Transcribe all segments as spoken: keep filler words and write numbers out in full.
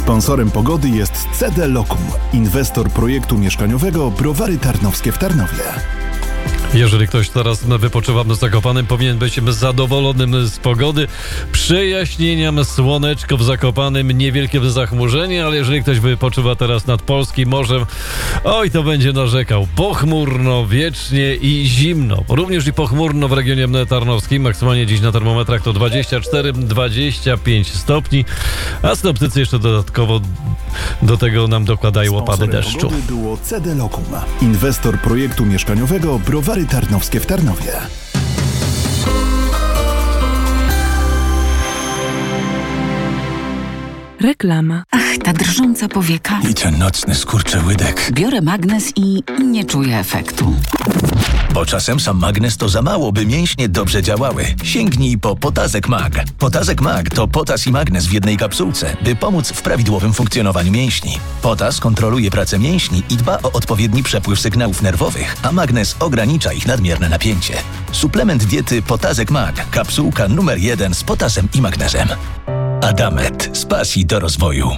Sponsorem pogody jest C D Lokum, inwestor projektu mieszkaniowego Browary Tarnowskie w Tarnowie. Jeżeli ktoś teraz wypoczywa w Zakopanem, powinien być zadowolonym z pogody. Przejaśnienia, słoneczko w Zakopanem, niewielkie zachmurzenie, ale jeżeli ktoś wypoczywa teraz nad Polskim morzem, oj, to będzie narzekał. Pochmurno, wiecznie i zimno. Również i pochmurno w regionie tarnowskim. Maksymalnie dziś na termometrach to dwadzieścia cztery dwadzieścia pięć stopni, a synoptycy jeszcze dodatkowo do tego nam dokładają opady deszczu. Sponsorem pogody było C D Lokum, inwestor projektu mieszkaniowego Browary Tarnowskie w Tarnowie. Reklama. Ach, ta drżąca powieka. I ten nocny skurczyłydek. Biorę magnes i nie czuję efektu. Bo czasem sam magnes to za mało, by mięśnie dobrze działały. Sięgnij po Potazek Mag. Potazek Mag to potas i magnes w jednej kapsułce, by pomóc w prawidłowym funkcjonowaniu mięśni. Potas kontroluje pracę mięśni i dba o odpowiedni przepływ sygnałów nerwowych, a magnes ogranicza ich nadmierne napięcie. Suplement diety Potazek Mag. Kapsułka numer jeden z potasem i magnezem. Adamet. Z pasji do rozwoju.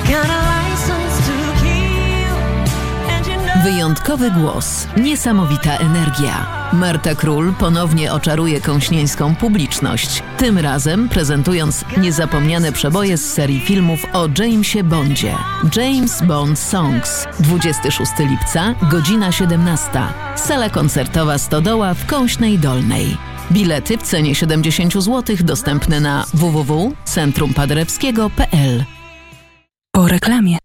Wyjątkowy głos, niesamowita energia. Marta Król ponownie oczaruje kąśnieńską publiczność. Tym razem prezentując niezapomniane przeboje z serii filmów o Jamesie Bondzie. James Bond Songs. dwudziestego szóstego lipca, godzina siedemnasta. Sala koncertowa Stodoła w Kąśnej Dolnej. Bilety w cenie siedemdziesiąt złotych dostępne na w w w kropka centrum paderewskiego kropka p l. Po reklamie.